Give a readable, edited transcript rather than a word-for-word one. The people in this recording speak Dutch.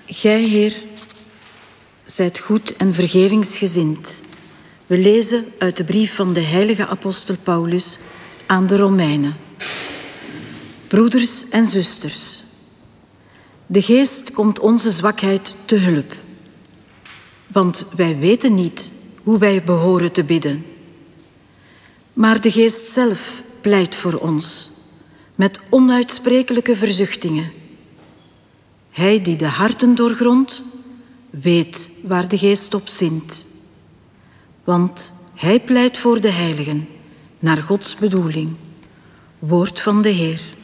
Gij, Heer, zijt goed en vergevingsgezind. We lezen uit de brief van de heilige apostel Paulus aan de Romeinen. Broeders en zusters, de Geest komt onze zwakheid te hulp. Want wij weten niet hoe wij behoren te bidden. Maar de Geest zelf pleit voor ons, met onuitsprekelijke verzuchtingen. Hij die de harten doorgrondt, weet waar de Geest op zint. Want hij pleit voor de heiligen, naar Gods bedoeling. Woord van de Heer.